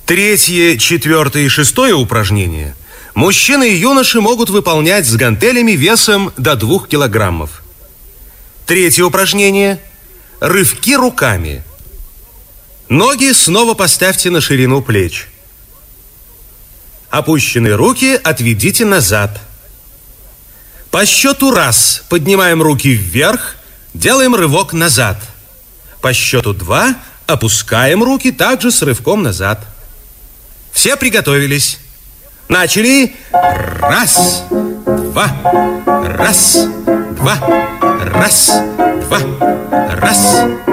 Третье, четвертое и шестое упражнения мужчины и юноши могут выполнять с гантелями весом до 2 килограммов. Третье упражнение – рывки руками. Ноги снова поставьте на ширину плеч. Опущенные руки отведите назад. По счету раз поднимаем руки вверх, делаем рывок назад. По счету 2 опускаем руки также с рывком назад. Все приготовились. Начали. Раз, два, раз, два, раз, два, раз.